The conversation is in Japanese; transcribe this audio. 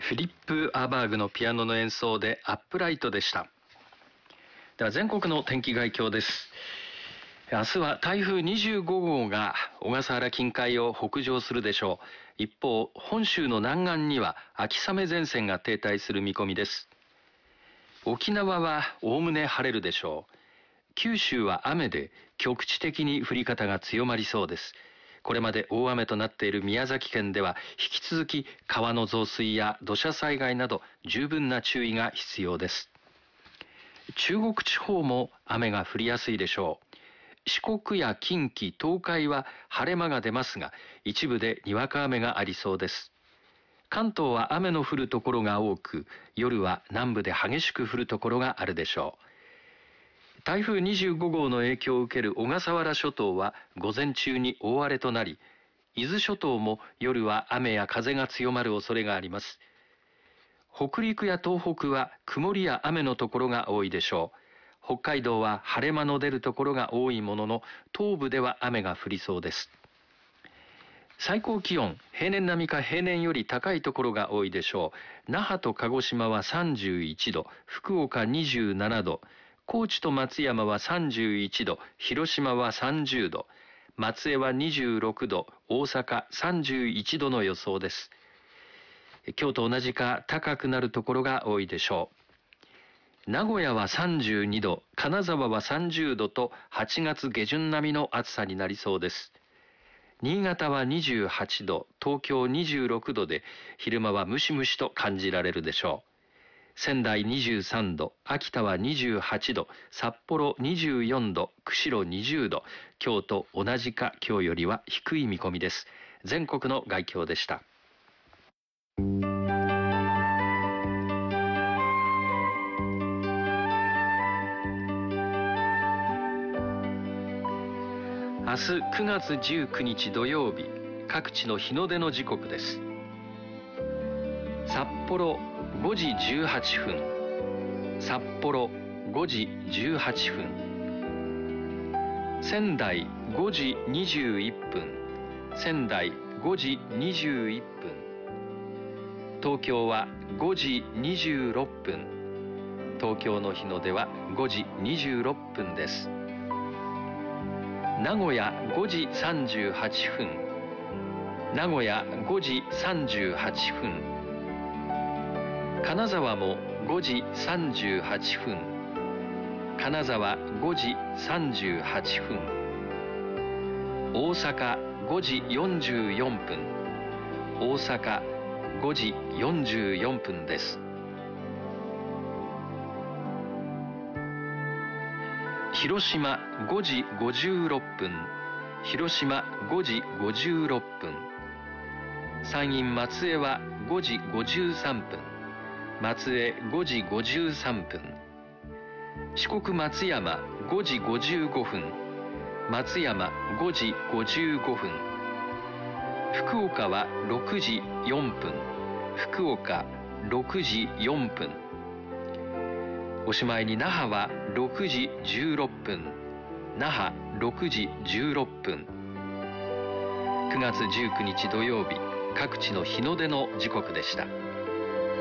フィリップ・アーバーグのピアノの演奏でアップライトでした。では全国の天気概況です。明日は台風25号が小笠原近海を北上するでしょう。一方、本州の南岸には秋雨前線が停滞する見込みです。沖縄はおおむね晴れるでしょう。九州は雨で局地的に降り方が強まりそうです。これまで大雨となっている宮崎県では引き続き川の増水や土砂災害など十分な注意が必要です。中国地方も雨が降りやすいでしょう。四国や近畿、東海は晴れ間が出ますが、一部でにわか雨がありそうです。関東は雨の降るところが多く、夜は南部で激しく降るところがあるでしょう。台風25号の影響を受ける小笠原諸島は午前中に大荒れとなり、伊豆諸島も夜は雨や風が強まる恐れがあります。北陸や東北は曇りや雨のところが多いでしょう。北海道は晴れ間の出るところが多いものの、東部では雨が降りそうです。最高気温、平年並みか平年より高いところが多いでしょう。那覇と鹿児島は31度、福岡27度、高知と松山は31度、広島は30度、松江は26度、大阪31度の予想です。今日と同じか高くなるところが多いでしょう。名古屋は32度、金沢は30度と8月下旬並みの暑さになりそうです。新潟は28度、東京26度で昼間はムシムシと感じられるでしょう。仙台23度、秋田は28度、札幌24度、釧路20度、今日と同じか今日よりは低い見込みです。全国の概況でした。明日9月19日土曜日、各地の日の出の時刻です。札幌5時18分、札幌5時18分、仙台5時21分、仙台5時21分、東京は5時26分、東京の日の出は5時26分です。名古屋5時38分、名古屋5時38分、金沢も5時38分、金沢5時38分、大阪5時44分、大阪5時44分です。広島5時56分、広島5時56分、山陰松江は5時53分、松江5時53分、四国松山5時55分、松山5時55分、福岡は6時4分、福岡6時4分、おしまいに那覇は6時16分、那覇6時16分。9月19日土曜日、各地の日の出の時刻でした。